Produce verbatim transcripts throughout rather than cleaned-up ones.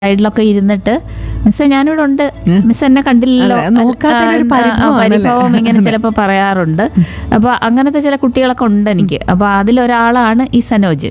സൈഡിലൊക്കെ ഇരുന്നിട്ട് മിസ്സേ ഞാനിവിടെ ഉണ്ട്, മിസ് എന്നെ കണ്ടില്ലല്ലോ, പരിഭവം ഇങ്ങനെ ചിലപ്പോൾ പറയാറുണ്ട്. അപ്പൊ അങ്ങനത്തെ ചില കുട്ടികളൊക്കെ ഉണ്ട് എനിക്ക്. അപ്പൊ അതിലൊരാളാണ് ഈ സനോജ്.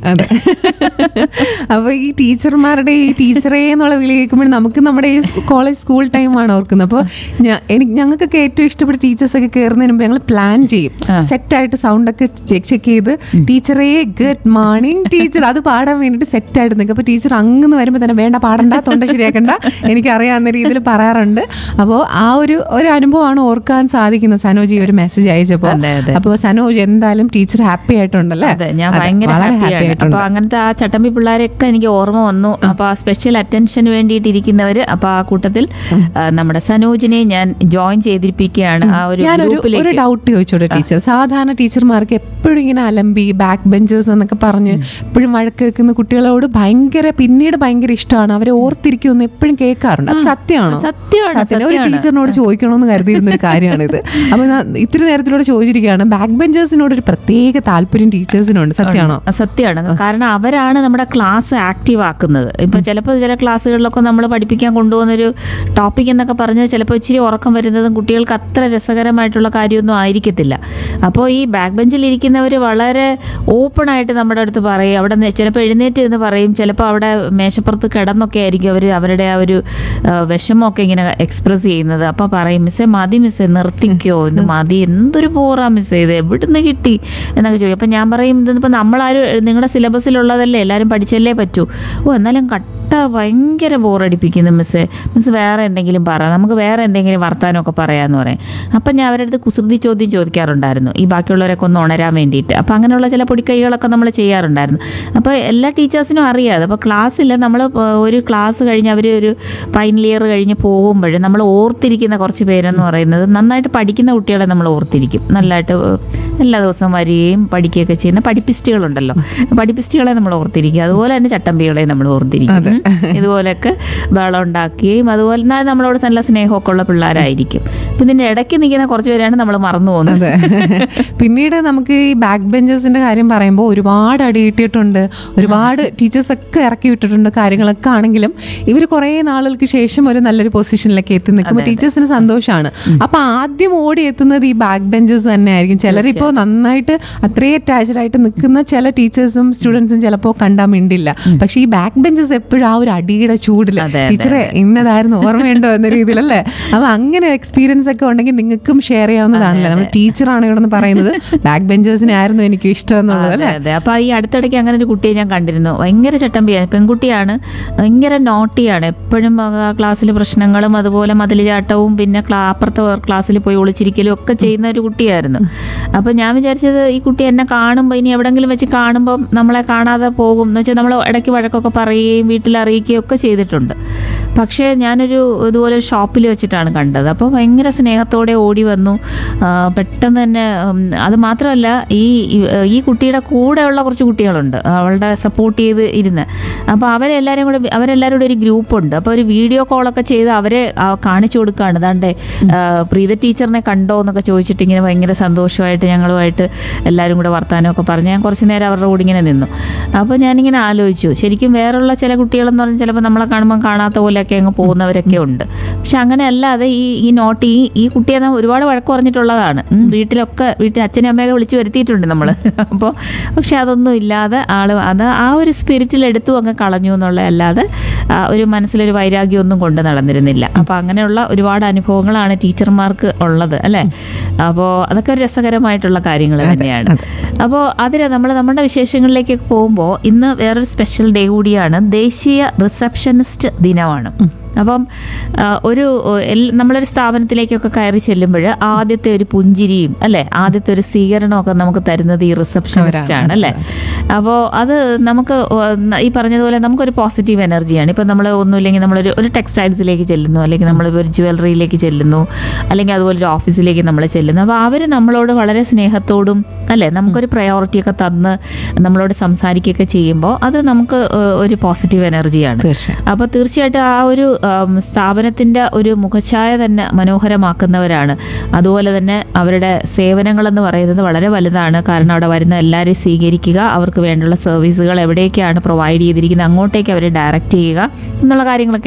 അപ്പൊ ഈ ടീച്ചർമാരുടെ ഈ ടീച്ചറേ എന്നുള്ള വിളി കേൾക്കുമ്പോൾ നമുക്ക് നമ്മുടെ ഈ കോളേജ് സ്കൂൾ ടൈമാണ് ഓർക്കുന്നത്. അപ്പോൾ എനിക്ക് ഞങ്ങൾക്കൊക്കെ ഏറ്റവും ഇഷ്ടപ്പെട്ട ടീച്ചേഴ്സൊക്കെ കയറുന്നതിന് മുമ്പ് ഞങ്ങൾ പ്ലാൻ ചെയ്യും, സെറ്റായിട്ട് സൗണ്ടൊക്കെ ചെക്ക് ചെക്ക് ചെയ്ത് ടീച്ചറേ ഗുഡ് മോർണിംഗ് ടീച്ചർ അത് പാടാൻ വേണ്ടിയിട്ട് സെറ്റായിട്ട് നിൽക്കും. അപ്പോൾ ടീച്ചർ അങ്ങ് വരുമ്പോൾ തന്നെ വേണ്ട പാടണ്ട, തൊണ്ട ശരിയാക്കണ്ട, എനിക്കറിയാവുന്ന രീതിയിൽ പറയാറുണ്ട്. അപ്പോൾ ആ ഒരു ഒരു അനുഭവമാണ് ഓർക്കാൻ സാധിക്കുന്നത് സനോജ് ഈ ഒരു മെസ്സേജ് അയച്ചപ്പോൾ. അപ്പോൾ സനോജ് എന്തായാലും ടീച്ചർ ഹാപ്പി ആയിട്ടുണ്ടല്ലേ? അതെ, ഞാൻ ഭയങ്കര ഹാപ്പിയാണ്. അപ്പൊ അങ്ങനത്തെ ആ ചട്ടമ്പി പിള്ളേരൊക്കെ എനിക്ക് ഓർമ്മ വന്നു. അപ്പൊ ആ സ്പെഷ്യൽ അറ്റൻഷന് വേണ്ടിയിട്ട് ഇരിക്കുന്നവര്, അപ്പൊ ആ കൂട്ടത്തിൽ നമ്മുടെ സനോജിനെ ഞാൻ ജോയിൻ ചെയ്തിരിപ്പിക്കുകയാണ് ആ ഒരു ഗ്രൂപ്പിലേക്ക്. ഒരു ഡൗട്ട് ചോദിച്ചോട്ടെ ടീച്ചർ, സാധാരണ ടീച്ചർമാർക്ക് എപ്പോഴും ഇങ്ങനെ അലമ്പി ബാക്ക് ബെഞ്ചേഴ്സ് എന്നൊക്കെ പറഞ്ഞ് എപ്പോഴും വഴക്ക് വെക്കുന്ന കുട്ടികളോട് ഭയങ്കര പിന്നീട് ഭയങ്കര ഇഷ്ടമാണ്, അവരെ ഓർത്തിരിക്കുമെന്ന് എപ്പോഴും കേൾക്കാറുണ്ട്. അത് സത്യമാണോ? സത്യമാണ്. ഒരു ടീച്ചറിനോട് ചോദിക്കണമെന്ന് കരുതിയിരുന്ന ഒരു കാര്യമാണിത്. അപ്പൊ ഇത്തിരി നേരത്തിലൂടെ ചോദിച്ചിരിക്കുകയാണ്, ബാക്ക് ബെഞ്ചേഴ്സിനോട് ഒരു പ്രത്യേക താല്പര്യം ടീച്ചേഴ്സിനുണ്ട്, സത്യമാണോ? സത്യമാണ്. കാരണം അവരാണ് നമ്മുടെ ക്ലാസ് ആക്റ്റീവ് ആക്കുന്നത്. ഇപ്പൊ ചിലപ്പോൾ ചില ക്ലാസ്സുകളിലൊക്കെ നമ്മൾ പഠിപ്പിക്കാൻ കൊണ്ടുപോകുന്നൊരു ടോപ്പിക് എന്നൊക്കെ പറഞ്ഞാൽ ചിലപ്പോൾ ഇച്ചിരി ഉറക്കം വരുന്നതും കുട്ടികൾക്ക് അത്ര രസകരമായിട്ടുള്ള കാര്യമൊന്നും ആയിരിക്കത്തില്ല. അപ്പോൾ ഈ ബാക്ക് ബെഞ്ചിൽ ഇരിക്കുന്നവർ വളരെ ഓപ്പണായിട്ട് നമ്മുടെ അടുത്ത് പറയും. അവിടെ ചിലപ്പോൾ എഴുന്നേറ്റ് എന്ന് പറയും, ചിലപ്പോൾ അവിടെ മേശപ്പുറത്ത് കിടന്നൊക്കെ ആയിരിക്കും അവർ അവരുടെ ആ ഒരു വിഷമമൊക്കെ ഇങ്ങനെ എക്സ്പ്രസ് ചെയ്യുന്നത്. അപ്പോൾ പറയും, മിസ്സേ മതി മിസ്സേ നിർത്തിക്കോ, ഇത് മതി, എന്തൊരു പോറാ മിസ്സേ, ഇത് എവിടുന്ന് കിട്ടി എന്നൊക്കെ ചോദിക്കും. അപ്പം ഞാൻ പറയും, ഇതിപ്പോൾ നമ്മളാരും നിങ്ങളുടെ സിലബസിലുള്ളതല്ലേ, എല്ലാവരും പഠിച്ചല്ലേ പറ്റൂ. ഓ എന്നാലും കട്ട ഭയങ്കര ബോറടിപ്പിക്കുന്നു മിസ്സേ, മിസ്സ് വേറെ എന്തെങ്കിലും പറ, നമുക്ക് വേറെ എന്തെങ്കിലും വർത്താനമൊക്കെ പറയാമെന്ന് പറയും. അപ്പം ഞാൻ അവരുടെ അടുത്ത് കുസൃതി ചോദ്യം ചോദിക്കാറുണ്ടായിരുന്നു, ഈ ബാക്കിയുള്ളവരൊക്കെ ഒന്ന് ഉണരാൻ വേണ്ടിയിട്ട്. അപ്പം അങ്ങനെയുള്ള ചില പൊടിക്കൈകളൊക്കെ നമ്മൾ ചെയ്യാറുണ്ടായിരുന്നു. അപ്പോൾ എല്ലാ ടീച്ചേഴ്സിനും അറിയാതെ, അപ്പോൾ ക്ലാസ്സിൽ നമ്മൾ ഒരു ക്ലാസ് കഴിഞ്ഞ് അവർ ഒരു ഫൈനൽ ഇയർ കഴിഞ്ഞ് പോകുമ്പോൾ നമ്മൾ ഓർത്തിരിക്കുന്ന കുറച്ച് പേരെന്ന് പറയുന്നത് നന്നായിട്ട് പഠിക്കുന്ന കുട്ടികളെ നമ്മൾ ഓർത്തിരിക്കും. നല്ലതായിട്ട് എല്ലാ ദിവസവും വരികയും പഠിക്കുകയൊക്കെ ചെയ്യുന്ന പഠിപ്പിസ്റ്റുകളുണ്ടല്ലോ, പഠിപ്പിസ്റ്റുകളെ നമ്മൾ ഓർത്തിരിക്കും. അതുപോലെ തന്നെ ചട്ടമ്പികളെ നമ്മൾ ഓർത്തിരിക്കും. ഇതുപോലെയൊക്കെ ബഹളം ഉണ്ടാക്കുകയും അതുപോലെ തന്നെ നമ്മളോട് നല്ല സ്നേഹമൊക്കെ ഉള്ള പിള്ളേരായിരിക്കും. അപ്പം ഇതിൻ്റെ ഇടയ്ക്ക് നിൽക്കുന്ന കുറച്ച് പേരാണ് നമ്മൾ മറന്നു പോകുന്നത്. പിന്നീട് നമുക്ക് ഈ ബാക്ക് ബെഞ്ചേഴ്സിന്റെ കാര്യം പറയുമ്പോൾ ഒരുപാട് അടി കിട്ടിയിട്ടുണ്ട്, ഒരുപാട് ടീച്ചേഴ്സൊക്കെ ഇറക്കി വിട്ടിട്ടുണ്ട് കാര്യങ്ങളൊക്കെ ആണെങ്കിലും ഇവർ കുറേ നാളുകൾക്ക് ശേഷം ഒരു നല്ലൊരു പൊസിഷനിലേക്ക് എത്തി നിൽക്കുമ്പോൾ ടീച്ചേഴ്സിന് സന്തോഷമാണ്. അപ്പൊ ആദ്യം ഓടി എത്തുന്നത് ഈ ബാക്ക് ബെഞ്ചേഴ്സ് തന്നെ ആയിരിക്കും. ചിലരിപ്പോൾ നന്നായിട്ട് അത്രയും അറ്റാച്ച്ഡ് ആയിട്ട് നിൽക്കുന്ന ചില ടീച്ചേഴ്സും സ്റ്റുഡൻസും ചിലപ്പോൾ കണ്ടാൽ മിണ്ടില്ല. പക്ഷെ ഈ ബാക്ക് ബെഞ്ചേഴ്സ് എപ്പോഴും ആ ഒരു അടിയുടെ ചൂടില് ടീച്ചറെ ഇന്നതായിരുന്നു ഓർമ്മയുണ്ടോ എന്ന രീതിയിലല്ലേ. അപ്പൊ അങ്ങനെ എക്സ്പീരിയൻസ് ഒക്കെ ഉണ്ടെങ്കിൽ നിങ്ങൾക്കും ഷെയർ ചെയ്യാവുന്നതാണല്ലേ. നമ്മൾ ടീച്ചറാണ് ഇവിടെ നിന്ന് പറയുന്നത്, ബാക്ക് ബെഞ്ചേഴ്സിനെ ആയിരുന്നു എനിക്ക് ഇഷ്ടം എന്നുള്ളത് അല്ലേ. അതെ. അപ്പൊ ഈ അടുത്തിടയ്ക്ക് അങ്ങനെ ഒരു കുട്ടിയെ ഞാൻ കണ്ടിരുന്നു, ഭയങ്കര ചട്ടമ്പിയാണ്, പെൺകുട്ടിയാണ്, ഭയങ്കര നോട്ടിയാണ്, എപ്പോഴും ക്ലാസ്സിൽ പ്രശ്നങ്ങളും അതുപോലെ മതിലുചാട്ടവും പിന്നെ അപ്പുറത്തെ ക്ലാസ്സിൽ പോയി ഒളിച്ചിരിക്കലും ഒക്കെ ചെയ്യുന്ന ഒരു കുട്ടിയായിരുന്നു. അപ്പോൾ ഞാൻ വിചാരിച്ചത് ഈ കുട്ടി എന്നെ കാണുമ്പോൾ ഇനി എവിടെങ്കിലും വെച്ച് കാണുമ്പോൾ നമ്മളെ കാണാതെ പോകും എന്ന് വെച്ചാൽ നമ്മൾ ഇടയ്ക്ക് വഴക്കൊക്കെ പറയുകയും വീട്ടിൽ അറിയിക്കുകയും ഒക്കെ ചെയ്തിട്ടുണ്ട്. പക്ഷേ ഞാനൊരു ഇതുപോലെ ഷോപ്പിൽ വെച്ചിട്ടാണ് കണ്ടത്. അപ്പോൾ ഭയങ്കര സ്നേഹത്തോടെ ഓടി വന്നു. പെട്ടെന്ന് തന്നെ അത് മാത്രമല്ല ഈ ഈ കുട്ടിയുടെ കൂടെയുള്ള കുറച്ച് കുട്ടികളുണ്ട് അവളുടെ സപ്പോർട്ട് ചെയ്ത് ഇരുന്ന്. അപ്പോൾ അവരെല്ലാവരും കൂടെ അവരെല്ലാവരും കൂടെ ഒരു ഗ്രൂപ്പുണ്ട്. അപ്പോൾ ഒരു വീഡിയോ കോളൊക്കെ ചെയ്ത് അവരെ കാണിച്ചു കൊടുക്കുകയാണ്, ദാണ്ടേ പ്രീത ടീച്ചറിനെ കണ്ടോ എന്നൊക്കെ ചോദിച്ചിട്ട് ഇങ്ങനെ ഭയങ്കര സന്തോഷമായിട്ട് ഞങ്ങളുമായിട്ട് എല്ലാവരും കൂടെ വർത്താനമൊക്കെ പറഞ്ഞ് ഞാൻ കുറച്ച് നേരം അവരുടെ കൂടെ ഇങ്ങനെ നിന്നു. അപ്പോൾ ഞാനിങ്ങനെ ആലോചിച്ചു, ശരിക്കും വേറുള്ള ചില കുട്ടികളെന്ന് പറഞ്ഞാൽ ചിലപ്പോൾ നമ്മളെ കാണുമ്പോൾ കാണാത്ത പോലെയൊക്കെ അങ്ങ് പോകുന്നവരൊക്കെ ഉണ്ട്. പക്ഷെ അങ്ങനെ അല്ലാതെ ഈ ഈ നോട്ട് ഈ ഈ കുട്ടിയെ ഒരുപാട് വഴക്ക് പറഞ്ഞിട്ടുള്ളതാണ്. വീട്ടിലൊക്കെ വീട്ടിൽ അച്ഛനും അമ്മയൊക്കെ വിളിച്ച് വരുത്തിയിട്ടുണ്ട് നമ്മൾ. അപ്പോൾ പക്ഷെ അതൊന്നും ഇല്ലാതെ ആൾ അത് ആ ഒരു സ്പിരിറ്റിലെടുത്തു അങ്ങ് കളഞ്ഞു എന്നുള്ള അല്ലാതെ ഒരു മനസ്സിലൊരു വൈരാഗ്യമൊന്നും കൊണ്ട് നടന്നിരുന്നില്ല. അപ്പോൾ അങ്ങനെയുള്ള ഒരുപാട് അനുഭവങ്ങളാണ് ടീച്ചർമാർക്ക് ഉള്ളത് അല്ലേ. അപ്പോൾ അതൊക്കെ ഒരു രസകരമായിട്ടുള്ള കാര്യങ്ങൾ തന്നെയാണ്. അപ്പോൾ അതിന് നമ്മൾ നമ്മുടെ വിശേഷങ്ങളിലേക്കൊക്കെ പോകുമ്പോൾ ഇന്ന് വേറൊരു സ്പെഷ്യൽ ഡേ കൂടിയാണ്, ദേശീയ റിസപ്ഷനിസ്റ്റ് ദിനമാണ്. അപ്പം ഒരു നമ്മളൊരു സ്ഥാപനത്തിലേക്കൊക്കെ കയറി ചെല്ലുമ്പോൾ ആദ്യത്തെ ഒരു പുഞ്ചിരിയും അല്ലേ, ആദ്യത്തെ ഒരു സ്വീകരണമൊക്കെ നമുക്ക് തരുന്നത് ഈ റിസപ്ഷനിസ്റ്റ് ആണ് അല്ലേ. അപ്പോൾ അത് നമുക്ക് ഈ പറഞ്ഞതുപോലെ നമുക്കൊരു പോസിറ്റീവ് എനർജിയാണ്. ഇപ്പം നമ്മൾ ഒന്നുമില്ലെങ്കിൽ നമ്മളൊരു ഒരു ടെക്സ്റ്റൈൽസിലേക്ക് ചെല്ലുന്നു, അല്ലെങ്കിൽ നമ്മൾ ഒരു ജ്വല്ലറിയിലേക്ക് ചെല്ലുന്നു, അല്ലെങ്കിൽ അതുപോലെ ഒരു ഓഫീസിലേക്ക് നമ്മൾ ചെല്ലുന്നു. അപ്പോൾ അവർ നമ്മളോട് വളരെ സ്നേഹത്തോടും അല്ലേ നമുക്കൊരു പ്രയോറിറ്റിയൊക്കെ തന്ന് നമ്മളോട് സംസാരിക്കുകയൊക്കെ ചെയ്യുമ്പോൾ അത് നമുക്ക് ഒരു പോസിറ്റീവ് എനർജിയാണ്. അപ്പോൾ തീർച്ചയായിട്ടും ആ ഒരു സ്ഥാപനത്തിൻ്റെ ഒരു മുഖഛായ തന്നെ മനോഹരമാക്കുന്നവരാണ്. അതുപോലെ തന്നെ അവരുടെ സേവനങ്ങളെന്ന് പറയുന്നത് വളരെ വലുതാണ്. കാരണം അവിടെ വരുന്ന എല്ലാവരെയും സ്വീകരിക്കുക, അവർക്ക് വേണ്ടുള്ള സർവീസുകൾ എവിടേക്കാണ് പ്രൊവൈഡ് ചെയ്തിരിക്കുന്നത് അങ്ങോട്ടേക്ക് അവരെ ഡയറക്റ്റ് ചെയ്യുക എന്നുള്ള കാര്യങ്ങളൊക്കെ